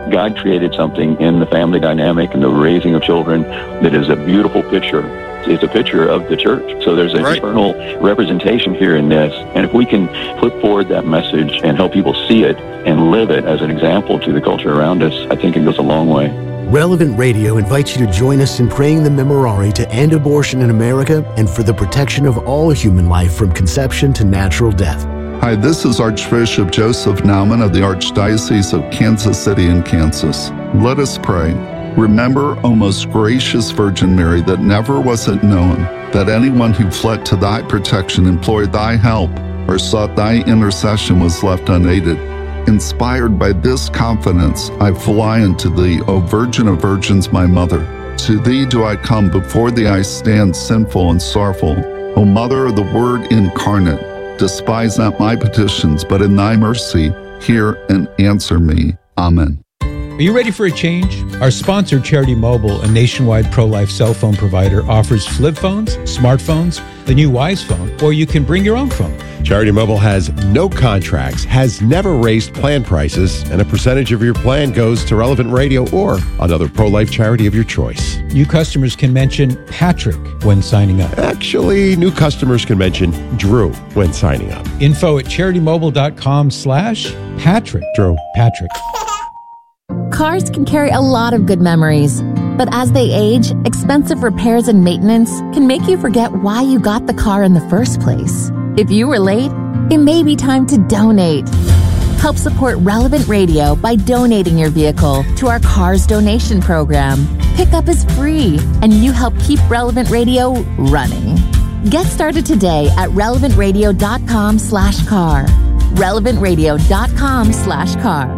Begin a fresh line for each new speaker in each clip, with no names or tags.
God created something in the family dynamic and the raising of children that is a beautiful picture. It's a picture of the church. So there's an eternal representation here in this. And if we can put forward that message and help people see it and live it as an example to the culture around us, I think it goes a long way.
Relevant Radio invites you to join us in praying the Memorare to end abortion in America and for the protection of all human life from conception to natural death.
Hi, this is Archbishop Joseph Naumann of the Archdiocese of Kansas City in Kansas. Let us pray. Remember, O most gracious Virgin Mary, that never was it known that anyone who fled to thy protection, implored thy help, or sought thy intercession was left unaided. Inspired by this confidence, I fly unto thee, O Virgin of Virgins, my Mother. To thee do I come, before thee I stand sinful and sorrowful. O Mother of the Word incarnate, despise not my petitions, but in thy mercy hear and answer me. Amen.
Are you ready for a change? Our sponsor, Charity Mobile, a nationwide pro-life cell phone provider, offers flip phones, smartphones, the new Wise phone, or you can bring your own phone.
Charity Mobile has no contracts, has never raised plan prices, and a percentage of your plan goes to Relevant Radio or another pro-life charity of your choice.
New customers can mention Patrick when signing up.
Actually, new customers can mention Drew when signing up.
Info at CharityMobile.com/Patrick.
Drew.
Patrick.
Cars can carry a lot of good memories, but as they age, expensive repairs and maintenance can make you forget why you got the car in the first place. If you were late, it may be time to donate. Help support Relevant Radio by donating your vehicle to our Cars Donation Program. Pickup is free, and you help keep Relevant Radio running. Get started today at relevantradio.com/car. relevantradio.com/car.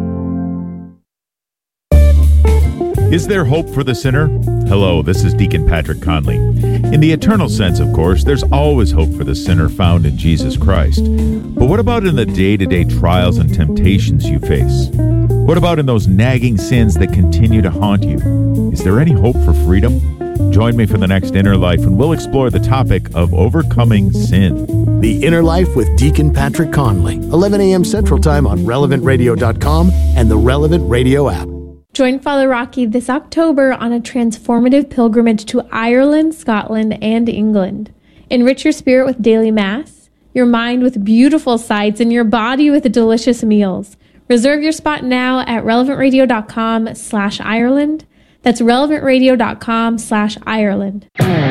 Is there hope for the sinner? Hello, this is Deacon Patrick Conley. In the eternal sense, of course, there's always hope for the sinner found in Jesus Christ. But what about in the day-to-day trials and temptations you face? What about in those nagging sins that continue to haunt you? Is there any hope for freedom? Join me for the next Inner Life, and we'll explore the topic of overcoming sin.
The Inner Life with Deacon Patrick Conley, 11 a.m. Central Time on relevantradio.com and the Relevant Radio app.
Join Father Rocky this October on a transformative pilgrimage to Ireland, Scotland, and England. Enrich your spirit with daily Mass, your mind with beautiful sights, and your body with delicious meals. Reserve your spot now at relevantradio.com/Ireland. That's relevantradio.com/Ireland.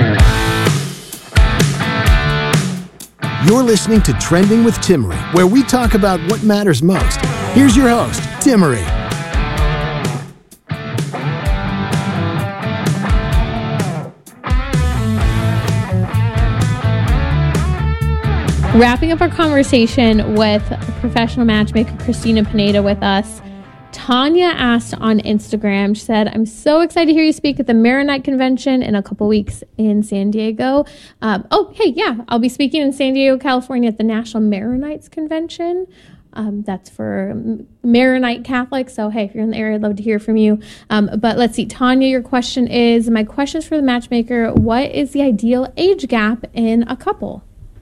You're listening to Trending with Timmery, where we talk about what matters most. Here's your host, Timmery.
Wrapping up our conversation with professional matchmaker Christina Pineda with us, Tanya asked on Instagram, she said, I'm so excited to hear you speak at the Maronite Convention in a couple weeks in San Diego. I'll be speaking in San Diego, California at the National Maronites Convention. That's for Maronite Catholics. So, hey, if you're in the area, I'd love to hear from you. But let's see, Tanya, your question is, my question is for the matchmaker, what is the ideal age gap in a couple?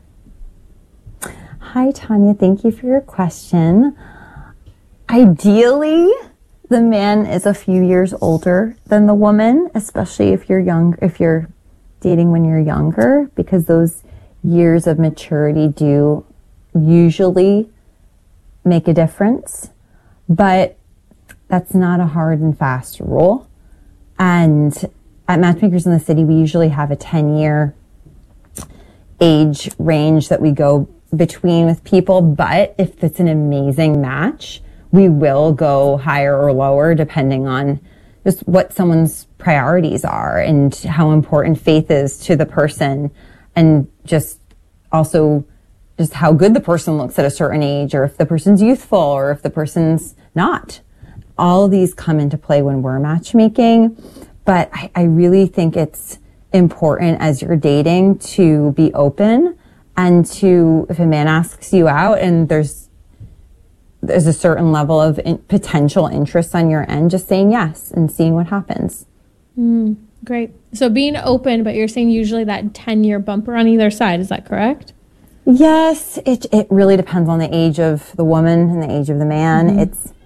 Hi, Tanya. Thank you for your question. Ideally, the man is a few years older than the woman, especially if you're dating when you're younger, because those years of maturity do usually make a difference. But that's not a hard and fast rule. And at Matchmakers in the City, we usually have a 10-year age range that we go between with people, but if it's an amazing match, we will go higher or lower depending on just what someone's priorities are and how important faith is to the person, and just also just how good the person looks at a certain age, or if the person's youthful or if the person's not. All of these come into play when we're matchmaking, but I really think it's important as you're dating to be open. And if a man asks you out and there's a certain level of potential interest on your end, just saying yes and seeing what happens.
Great. So being open, but you're saying usually that 10-year bumper on either side. Is that correct?
Yes. It really depends on the age of the woman and the age of the man.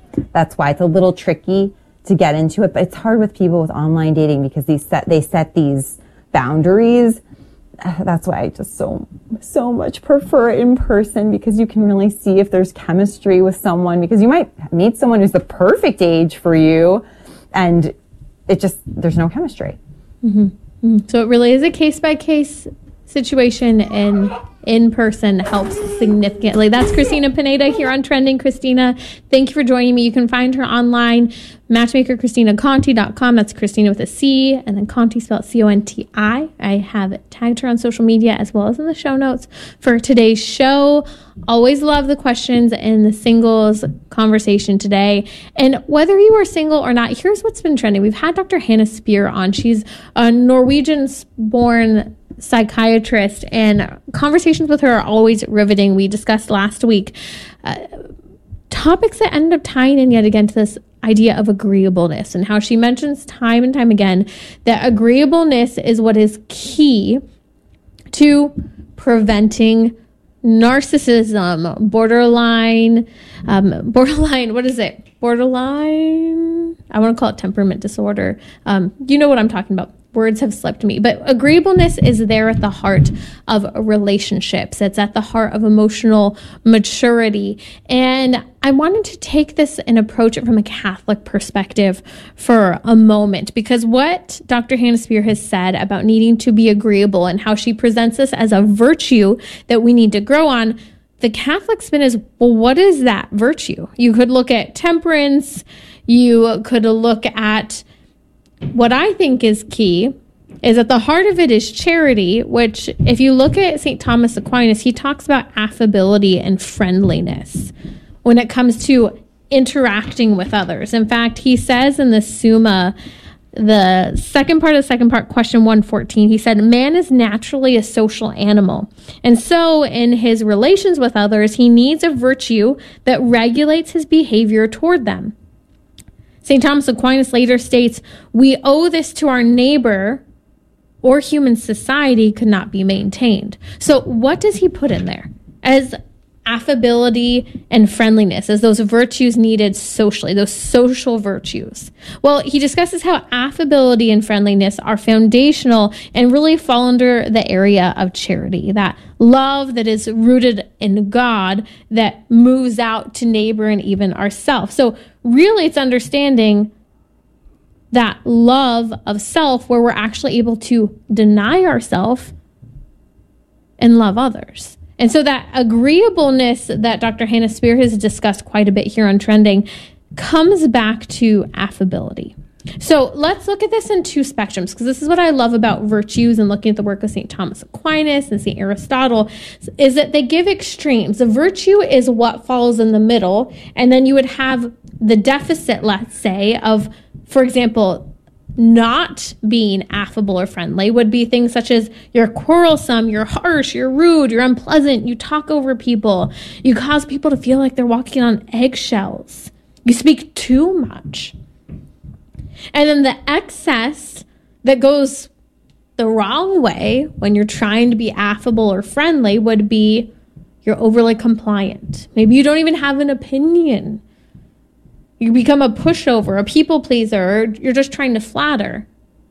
That's why it's a little tricky to get into it, but it's hard with people with online dating because they set these boundaries. That's why I just so much prefer in person, because you can really see if there's chemistry with someone, because you might meet someone who's the perfect age for you and there's no chemistry.
Mm-hmm. Mm-hmm. So it really is a case-by-case situation, and in person helps significantly. That's Christina Pineda here on Trending. Christina, thank you for joining me. You can find her online, matchmakerChristinaConti.com. That's Christina with a C, and then Conti spelled C-O-N-T-I. I have tagged her on social media as well as in the show notes for today's show. Always love the questions in the singles conversation today. And whether you are single or not, here's what's been trending. We've had Dr. Hannah Spear on. She's a Norwegian-born psychiatrist, and conversations with her are always riveting. We discussed last week topics that end up tying in yet again to this idea of agreeableness, and how she mentions time and time again that agreeableness is what is key to preventing narcissism, borderline, what is it? Borderline, I want to call it temperament disorder. You know what I'm talking about. Words have slipped me, but agreeableness is there at the heart of relationships. It's at the heart of emotional maturity. And I wanted to take this and approach it from a Catholic perspective for a moment, because what Dr. Hannah Spear has said about needing to be agreeable and how she presents this as a virtue that we need to grow on, the Catholic spin is, well, what is that virtue? You could look at temperance. You could look at what I think is key is at the heart of it is charity, which if you look at St. Thomas Aquinas, he talks about affability and friendliness when it comes to interacting with others. In fact, he says in the Summa, the second part, question 114, he said, man is naturally a social animal. And so in his relations with others, he needs a virtue that regulates his behavior toward them. St. Thomas Aquinas later states, we owe this to our neighbor, or human society could not be maintained. So what does he put in there as affability and friendliness, as those virtues needed socially, those social virtues? Well, he discusses how affability and friendliness are foundational and really fall under the area of charity, that love that is rooted in God that moves out to neighbor and even ourselves. So really it's understanding that love of self where we're actually able to deny ourselves and love others. And so that agreeableness that Dr. Hannah Spear has discussed quite a bit here on Trending comes back to affability. So let's look at this in two spectrums, because this is what I love about virtues and looking at the work of St. Thomas Aquinas and St. Aristotle, is that they give extremes. The virtue is what falls in the middle, and then you would have the deficit, let's say, of, for example, not being affable or friendly would be things such as you're quarrelsome, you're harsh, you're rude, you're unpleasant, you talk over people, you cause people to feel like they're walking on eggshells, you speak too much. And then the excess that goes the wrong way when you're trying to be affable or friendly would be you're overly compliant. Maybe you don't even have an opinion. You become a pushover, a people pleaser, or you're just trying to flatter.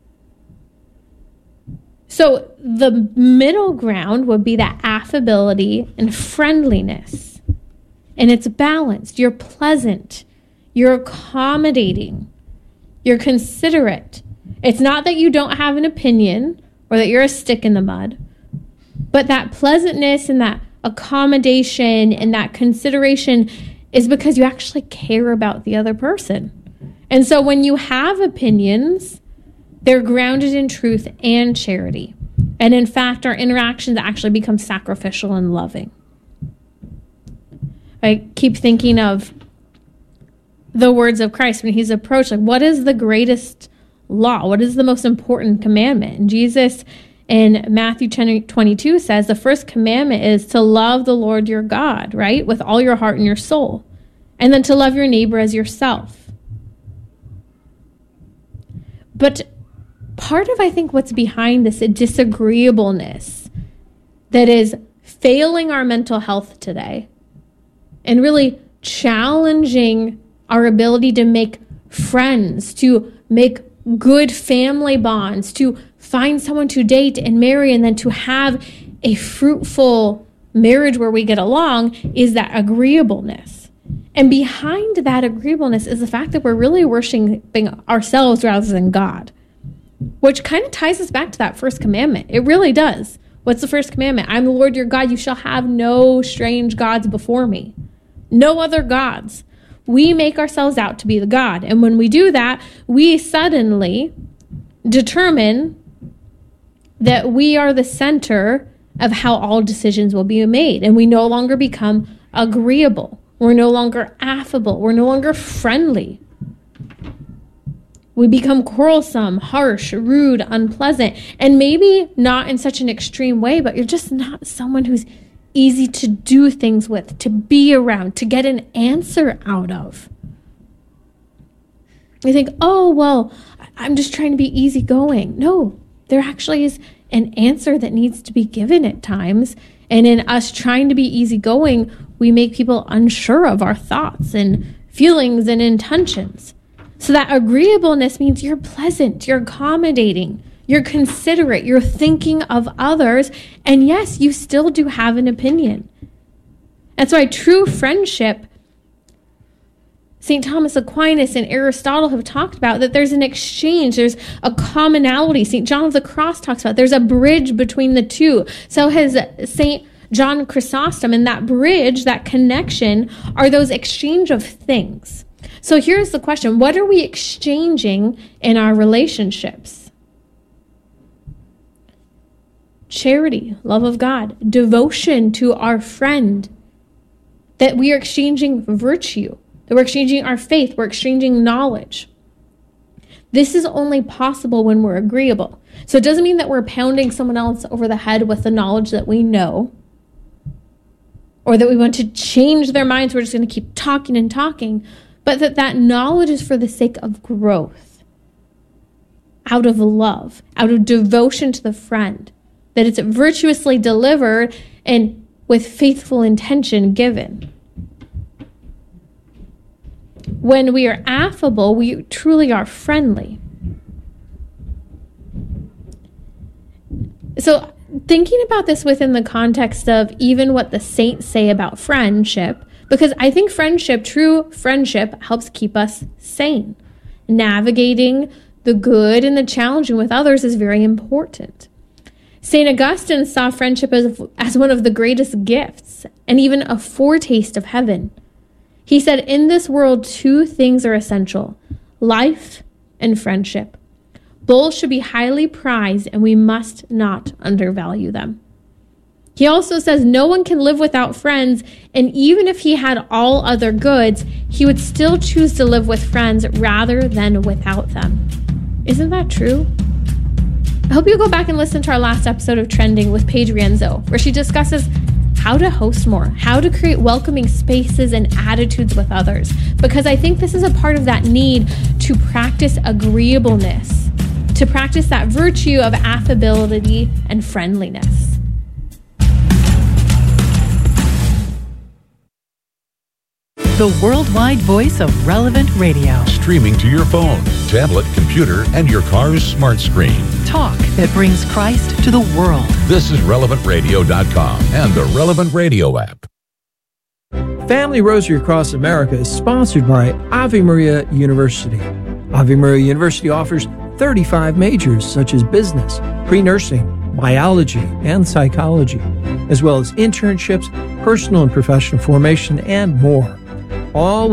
So the middle ground would be that affability and friendliness. And it's balanced. You're pleasant. You're accommodating. You're considerate. It's not that you don't have an opinion or that you're a stick in the mud, but that pleasantness and that accommodation and that consideration is because you actually care about the other person. And so when you have opinions, they're grounded in truth and charity. And in fact, our interactions actually become sacrificial and loving. I keep thinking of the words of Christ when he's approached, like, what is the greatest law? What is the most important commandment? And Jesus in Matthew 10:22 says the first commandment is to love the Lord your God, right? With all your heart and your soul. And then to love your neighbor as yourself. But part of, I think, what's behind this disagreeableness that is failing our mental health today and really challenging our ability to make friends, to make good family bonds, to find someone to date and marry, and then to have a fruitful marriage where we get along, is that agreeableness. And behind that agreeableness is the fact that we're really worshiping ourselves rather than God, which kind of ties us back to that first commandment. It really does. What's the first commandment? I'm the Lord your God. You shall have no strange gods before me. No other gods. We make ourselves out to be the God. And when we do that, we suddenly determine that we are the center of how all decisions will be made. And we no longer become agreeable. We're no longer affable. We're no longer friendly. We become quarrelsome, harsh, rude, unpleasant, and maybe not in such an extreme way, but you're just not someone who's easy to do things with, to be around, to get an answer out of. You think, oh, well, I'm just trying to be easygoing. No, there actually is an answer that needs to be given at times. And in us trying to be easygoing, we make people unsure of our thoughts and feelings and intentions. So that agreeableness means you're pleasant, you're accommodating, you're considerate, you're thinking of others, and yes, you still do have an opinion. That's why true friendship, St. Thomas Aquinas and Aristotle have talked about that there's an exchange, there's a commonality. St. John of the Cross talks about there's a bridge between the two. So has St. John Chrysostom, and that bridge, that connection, are those exchange of things. So here's the question. What are we exchanging in our relationships? Charity, love of God, devotion to our friend, that we are exchanging virtue, that we're exchanging our faith, we're exchanging knowledge. This is only possible when we're agreeable. So it doesn't mean that we're pounding someone else over the head with the knowledge that we know, or that we want to change their minds, we're just going to keep talking and talking, but that knowledge is for the sake of growth, out of love, out of devotion to the friend, that it's virtuously delivered and with faithful intention given. When we are affable, we truly are friendly. So thinking about this within the context of even what the saints say about friendship, because I think friendship, true friendship, helps keep us sane. Navigating the good and the challenging with others is very important. St. Augustine saw friendship as one of the greatest gifts and even a foretaste of heaven. He said, in this world, two things are essential: life and friendship. Both should be highly prized, and we must not undervalue them. He also says no one can live without friends, and even if he had all other goods, he would still choose to live with friends rather than without them. Isn't that true? I hope you go back and listen to our last episode of Trending with Paige Rienzo, where she discusses how to host more, how to create welcoming spaces and attitudes with others, because I think this is a part of that need to practice agreeableness, to practice that virtue of affability and friendliness.
The worldwide voice of Relevant Radio.
Streaming to your phone, tablet, computer, and your car's smart screen.
Talk that brings Christ to the world.
This is RelevantRadio.com and the Relevant Radio app.
Family Rosary Across America is sponsored by Ave Maria University. Ave Maria University offers 35 majors such as business, pre-nursing, biology, and psychology, as well as internships, personal and professional formation, and more. All